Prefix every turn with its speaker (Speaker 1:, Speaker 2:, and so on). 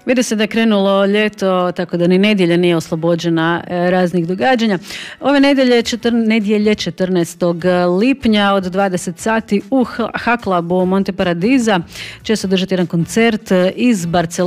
Speaker 1: Vidi se da je krenulo ljeto, tako da ni nedjelja nije oslobođena raznih događanja. Ove nedjelje 14. lipnja od 20 sati u H-Clubu Monte Paradiza će se održati jedan koncert iz Barcelone.